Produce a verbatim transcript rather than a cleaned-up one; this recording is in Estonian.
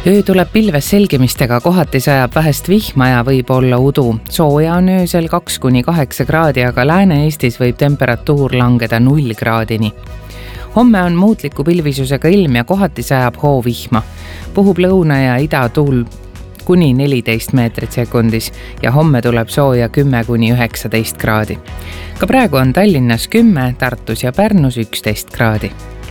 Öö tuleb pilves selgimistega, kohati sajab vähest vihma ja võib olla udu. Sooja on öösel kaks kuni kaheksa kraadi, aga Lääne-Eestis võib temperatuur langeda null kraadini. Homme on muutliku pilvisusega ilm ja kohati sajab hoovihma. Puhub lõuna ja ida tuul kuni neliteist meetrit sekundis ja homme tuleb sooja kümme kuni üheksateist kraadi. Ka praegu on Tallinnas kümme, Tartus ja Pärnus üksteist kraadi.